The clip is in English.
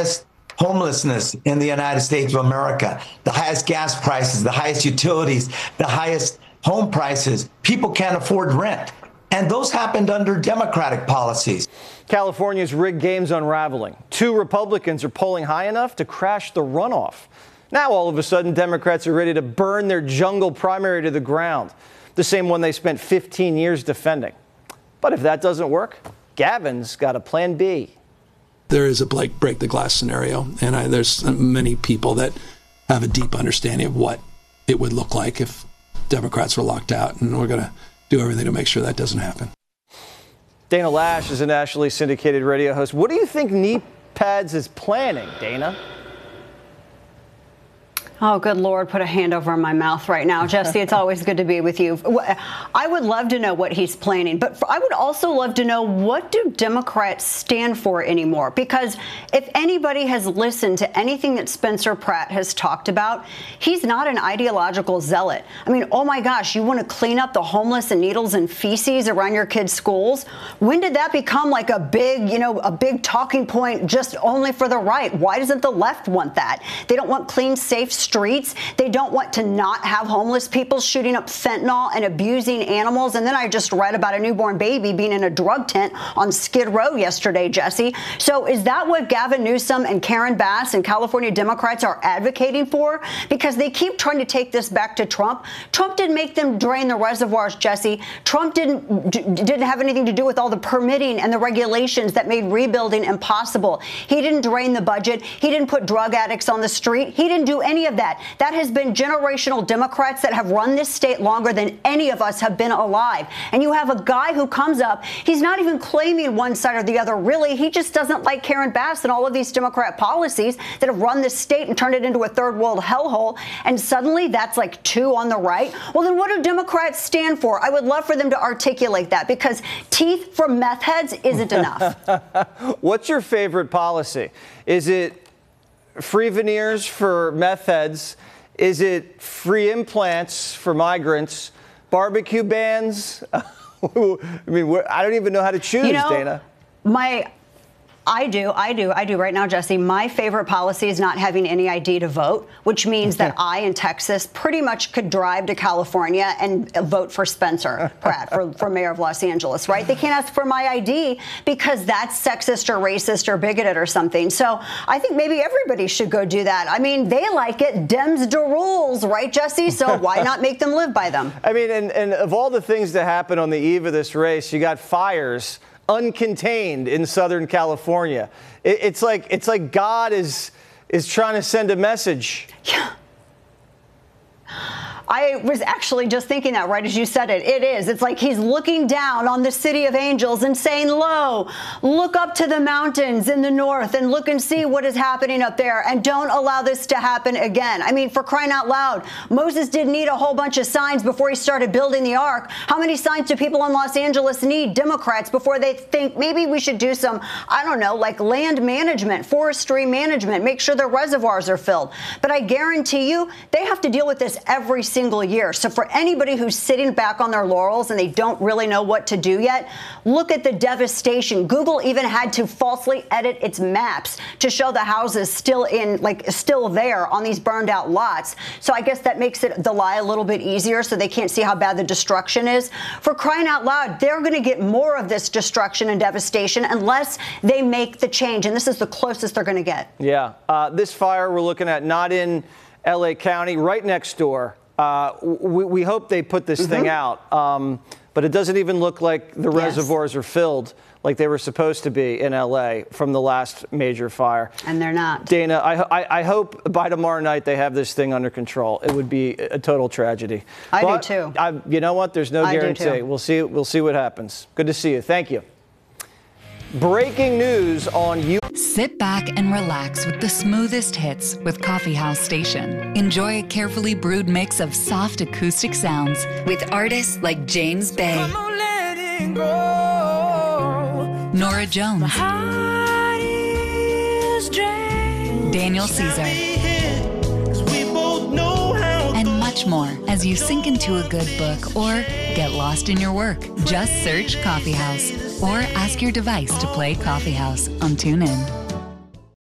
highest homelessness in the United States of America, the highest gas prices, the highest utilities, the highest home prices. People can't afford rent. And those happened under Democratic policies. California's rigged game's unraveling. 2 Republicans are polling high enough to crash the runoff. Now, all of a sudden, Democrats are ready to burn their jungle primary to the ground, the same one they spent 15 years defending. But if that doesn't work, Gavin's got a plan B. There is a break the glass scenario, and there's many people that have a deep understanding of what it would look like if Democrats were locked out, and we're going to do everything to make sure that doesn't happen. Dana Lash is a nationally syndicated radio host. What do you think NEPADS is planning, Dana? Oh, good Lord, put a hand over my mouth right now. Jesse, it's always good to be with you. I would love to know what he's planning, but I would also love to know, what do Democrats stand for anymore? Because if anybody has listened to anything that Spencer Pratt has talked about, he's not an ideological zealot. I mean, oh my gosh, you want to clean up the homeless and needles and feces around your kids' schools? When did that become like a big, a big talking point just only for the right? Why doesn't the left want that? They don't want clean, safe streets. They don't want to not have homeless people shooting up fentanyl and abusing animals. And then I just read about a newborn baby being in a drug tent on Skid Row yesterday, Jesse. So is that what Gavin Newsom and Karen Bass and California Democrats are advocating for? Because they keep trying to take this back to Trump. Trump didn't make them drain the reservoirs, Jesse. Trump didn't have anything to do with all the permitting and the regulations that made rebuilding impossible. He didn't drain the budget. He didn't put drug addicts on the street. He didn't do any of that. That has been generational Democrats that have run this state longer than any of us have been alive. And you have a guy who comes up, he's not even claiming one side or the other, really. He just doesn't like Karen Bass and all of these Democrat policies that have run this state and turned it into a third world hellhole. And suddenly that's like 2 on the right. Well, then what do Democrats stand for? I would love for them to articulate that, because teeth for meth heads isn't enough. What's your favorite policy? Is it free veneers for meth heads? Is it free implants for migrants? Barbecue bans? I mean, I don't even know how to choose, Dana. I do right now, Jesse. My favorite policy is not having any ID to vote, which means that I, in Texas, pretty much could drive to California and vote for Spencer Pratt for mayor of Los Angeles, right? They can't ask for my ID because that's sexist or racist or bigoted or something. So I think maybe everybody should go do that. I mean, they like it. Dems do rules, right, Jesse? So why not make them live by them? I mean, and of all the things that happen on the eve of this race, you got fires uncontained in Southern California. It's like God is trying to send a message. Yeah. I was actually just thinking that right as you said it. It is. It's like he's looking down on the city of angels and saying, lo, look up to the mountains in the north and look and see what is happening up there, and don't allow this to happen again. I mean, for crying out loud, Moses didn't need a whole bunch of signs before he started building the ark. How many signs do people in Los Angeles need, Democrats, before they think maybe we should do some, I don't know, like land management, forestry management, make sure their reservoirs are filled? But I guarantee you, they have to deal with this every single year. So for anybody who's sitting back on their laurels and they don't really know what to do yet, look at the devastation. Google even had to falsely edit its maps to show the houses still there on these burned out lots. So I guess that makes the lie a little bit easier, so they can't see how bad the destruction is. For crying out loud, they're going to get more of this destruction and devastation unless they make the change. And this is the closest they're going to get. Yeah. This fire we're looking at, not in LA County, right next door. We hope they put this thing out, but it doesn't even look like the reservoirs are filled like they were supposed to be in L.A. from the last major fire. And they're not. Dana, I hope by tomorrow night they have this thing under control. It would be a total tragedy. I do too. You know what? There's no guarantee. I do too. We'll see what happens. Good to see you. Thank you. Breaking news on you. Sit back and relax with the smoothest hits with Coffee House Station. Enjoy a carefully brewed mix of soft acoustic sounds with artists like James Bay, Nora Jones, Daniel Caesar, and much more as you sink into a good book or get lost in your work. Just search Coffee House or ask your device to play Coffee House on TuneIn.